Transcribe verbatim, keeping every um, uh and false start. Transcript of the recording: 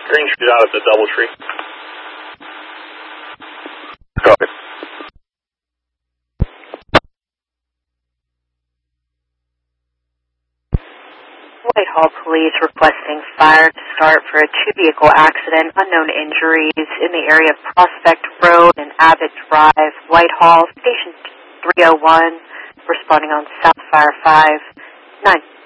Green Street out at the Doubletree. Copy. Whitehall Police requesting fire to start for a two-vehicle accident, unknown injuries in the area of Prospect Road and Abbott Drive, Whitehall. Station three oh one, responding on South Fire five nine.